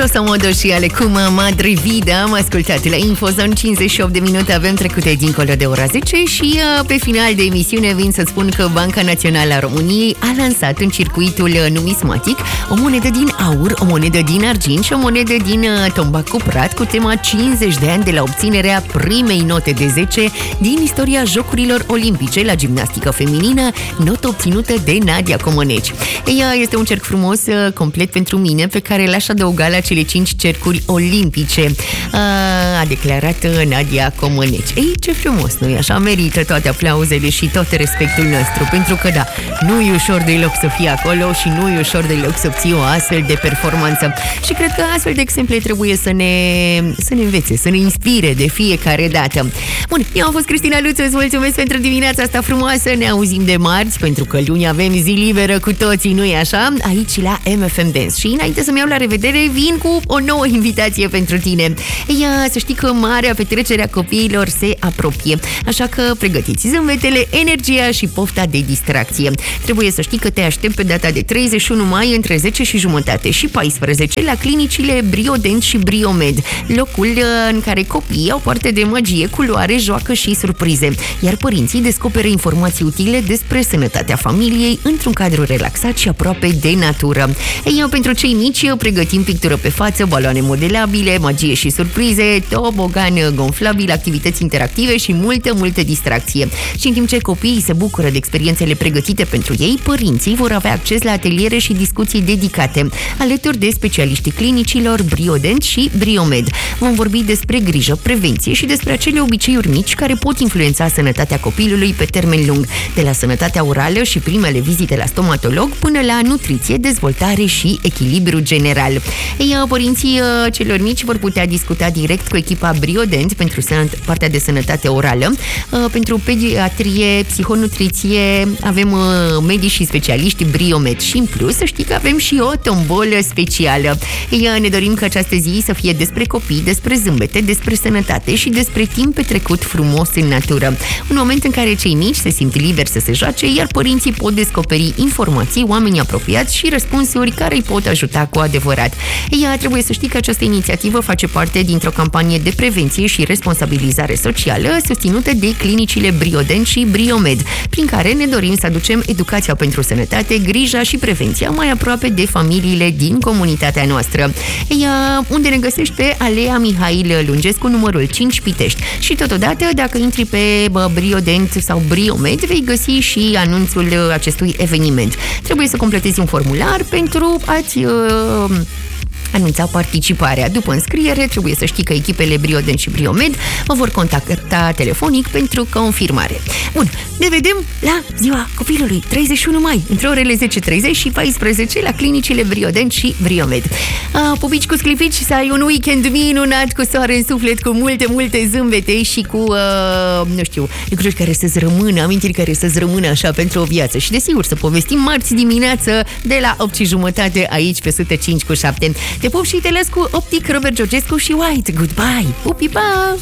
Grosso Modo și Alecuma Madre Vida. Am ascultat la Infozone. 58 de minute avem trecute dincolo de ora 10 și pe final de emisiune vin să spun că Banca Națională a României a lansat în circuitul numismatic o monedă din aur, o monedă din argint și o monedă din tombac cuprat cu tema 50 de ani de la obținerea primei note de 10 din istoria Jocurilor Olimpice la gimnastică feminină, notă obținută de Nadia Comăneci. Ea este un cerc frumos, complet pentru mine, pe care l-aș adăuga la cele 5 cercuri olimpice, a declarat Nadia Comăneci. Ei, ce frumos, nu-i așa? Merită toate aplauzele și tot respectul nostru, pentru că da, nu e ușor deloc să fie acolo și nu e ușor deloc să obții o astfel de performanță. Și cred că astfel de exemple trebuie să ne învețe, să ne inspire de fiecare dată. Bun, eu am fost Cristina Luțu, îți mulțumesc pentru dimineața asta frumoasă, ne auzim de marți, pentru că luni avem zi liberă cu toții, nu-i așa? Aici la MFM Dance. Și înainte să-mi iau la revedere, vin cu o nouă invitație pentru tine. Ea, să știi că marea petrecere a copiilor se apropie, așa că pregătiți zâmbetele, energia și pofta de distracție. Trebuie să știi că te aștept pe data de 31 mai între 10 și jumătate și 14 la clinicile Briodent și Briomed, locul în care copiii au parte de magie, culoare, joacă și surprize, iar părinții descoperă informații utile despre sănătatea familiei într-un cadru relaxat și aproape de natură. Eu, pentru cei mici, pregătim pictură pe față, baloane modelabile, magie și surprize, tobogan gonflabil, activități interactive și multă distracție. Și în timp ce copiii se bucură de experiențele pregătite pentru ei, părinții vor avea acces la ateliere și discuții dedicate, alături de specialiștii clinicilor Briodent și Briomed. Vom vorbi despre grijă, prevenție și despre acele obiceiuri mici care pot influența sănătatea copilului pe termen lung, de la sănătatea orală și primele vizite la stomatolog până la nutriție, dezvoltare și echilibru general. Ei, părinții celor mici vor putea discuta direct cu echipa Briodent pentru partea de sănătate orală. Pentru pediatrie, psihonutriție avem medici și specialiști Briomed și în plus să știi că avem și o tombolă specială. Ei, ne dorim ca această zi să fie despre copii, despre zâmbete, despre sănătate și despre timp petrecut frumos în natură. Un moment în care cei mici se simt liberi să se joace, iar părinții pot descoperi informații, oameni apropiați și răspunsuri care îi pot ajuta cu adevărat. Ea, trebuie să știi că această inițiativă face parte dintr-o campanie de prevenție și responsabilizare socială susținută de clinicile Briodent și Briomed, prin care ne dorim să aducem educația pentru sănătate, grija și prevenția mai aproape de familiile din comunitatea noastră. Ea, unde ne găsești pe Alea Mihail Lungescu, numărul 5 Pitești. Și totodată, dacă intri pe Briodent sau Briomed, vei găsi și anunțul acestui eveniment. Trebuie să completezi un formular pentru a-ți anunța participarea. După înscriere, trebuie să știi că echipele Briodent și Briomed vă vor contacta telefonic pentru confirmare. Bun, ne vedem la ziua copilului, 31 mai, între orele 10:30 și 14 la clinicile Briodent și Briomed. Pupici cu sclipici, să ai un weekend minunat, cu soare în suflet, cu multe zâmbete și cu, nu știu, lucruri care să-ți rămână, amintiri care să-ți rămână așa pentru o viață. Și desigur, să povestim marți dimineață de la 8:30 aici pe 105.7. Te pup și te las cu Optic, Robert Georgescu și White. Goodbye! Pupi, pa!